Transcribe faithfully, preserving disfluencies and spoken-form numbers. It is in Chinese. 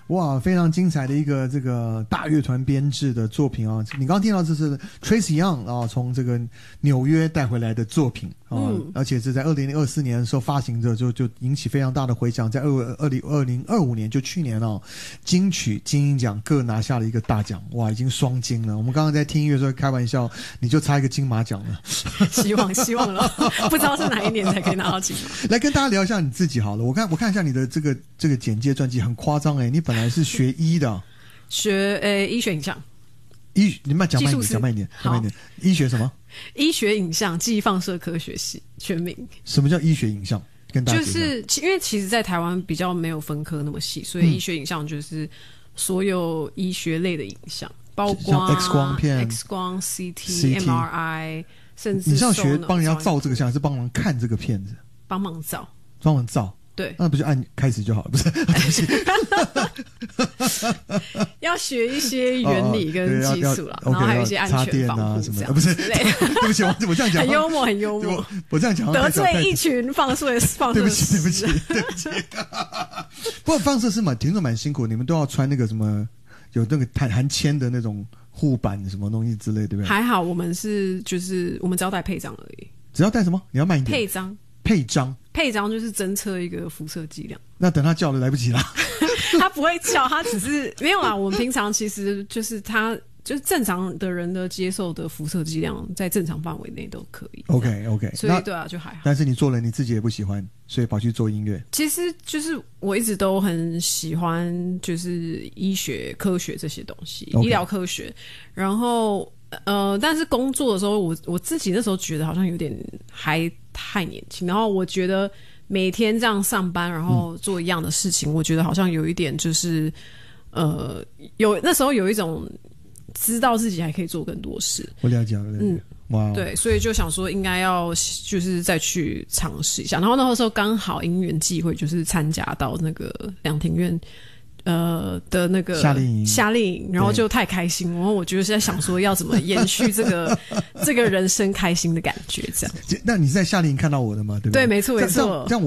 哇，非常精彩的一个这个大乐团编制的作品啊！你刚刚听到这是 Tracy Young 啊，从这个纽约带回来的作品啊，嗯、而且是在二零二四年的时候发行的，就就引起非常大的回响。在二二零二零二五年，就去年啊，金曲、金鹰奖各拿下了一个大奖，哇，已经双金了。我们刚刚在听音乐的时候开玩笑，你就差一个金马奖了。 希望希望了，不知道是哪一年才可以拿到金马。 来跟大家聊一下你自己好了，我看我看一下你的这个这个简介传记很夸张哎，你本来是学医的， 学呃医学影像， 医你慢讲慢一点，讲慢一点，讲慢一点，医学什么？ 医学影像暨放射科学系全名。 什么叫医学影像？跟大家就是因为其实，在台湾比较没有分科那么细，所以医学影像就是所有医学类的影像，包括 X 光片、 X 光、C T、M R I， 甚至你上学帮人家照这个像，还是帮忙看这个片子？ 帮忙照， 帮忙照。 对， 那不就按开始就好了？不是，对不起， 要学一些原理跟技术啦， 哦、 然后还有一些安全防护什么的，不是？对不起，我我这样讲很幽默，很幽默。 我, 我这样讲得罪一群放射放射， 对不起，对不起，对不起。不过放射是蛮听说蛮辛苦，你们都要穿那个什么有那个含含铅的那种护板什么东西之类，对不对？ 还好，我们是就是我们只要带配章而已。 只要带什么？你要慢一点。 配章。 配章， 配章就是侦测一个辐射剂量。 那等他叫了来不及了。 他不会叫，他只是没有啦。我们平常其实就是他就是正常的人的接受的辐射剂量，在正常范围内都可以。 OK OK， 所以对啊，就还好。 但是你做了，你自己也不喜欢，所以跑去做音乐。 其实就是我一直都很喜欢，就是医学科学这些东西， okay. 医疗科学。然后呃，但是工作的时候，我我自己那时候觉得好像有点还太年轻，然后我觉得每天这样上班，然后做一样的事情，嗯、我觉得好像有一点就是呃，有那时候有一种知道自己还可以做更多事。 我了解了，嗯，哇， 对，所以就想说应该要就是再去尝试一下。然后那时候刚好因缘际会，就是参加到那个两庭院。呃的那个夏令营， 夏令营，然后就太开心，然后我就是在想说要怎么延续这个这个人生开心的感觉，这样。 那你是在夏令营看到我的吗？对不对？ 对，没错没错。 这样